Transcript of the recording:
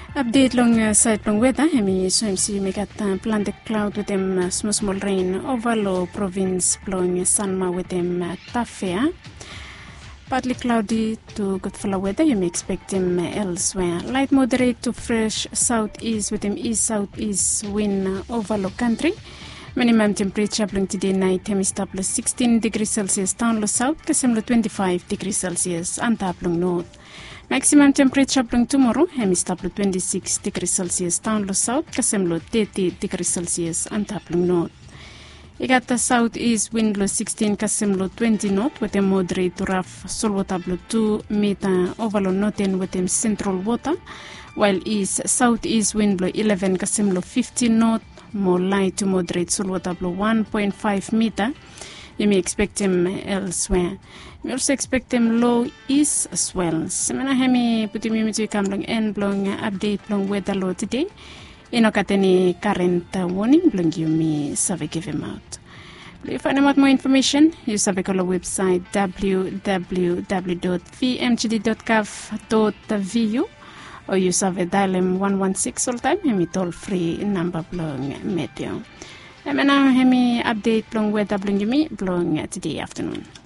Update long side long weather. Hemi so MC make at planted cloud with them small rain over low province blowing sunma with them Tafea. Partly cloudy to good full weather. You may expect them elsewhere. Light moderate to fresh southeast with them east southeast wind over low country. Minimum temperature blowing today night Hemistapler 16 degrees Celsius down low south, Kasemlo 25 degrees Celsius and Taplung north. Maximum temperature blowing tomorrow Hemistapler 26 degrees Celsius down low south, Kasemlo 30 degrees Celsius and Taplung north. You got the southeast wind blow 16 Kasemlo 20 north with a moderate to rough saltwater blow 2 meter overload northern with them central water, while east southeast wind blow 11 Kasemlo 15 north. More light to moderate saltwater blow 1.5 meter. You may expect them elsewhere. You also expect them low east as well. Semana hemi puti mi mitu kamlong en blong update blong weather low today. Inokateni current warning blong you me save give him out. If you find out more information, you save our website www.vmgd.gov.vu. or you have a dial 116 all time, hemi toll free number blowing meteo. Hemi update blowing weather blowing me blowing today afternoon.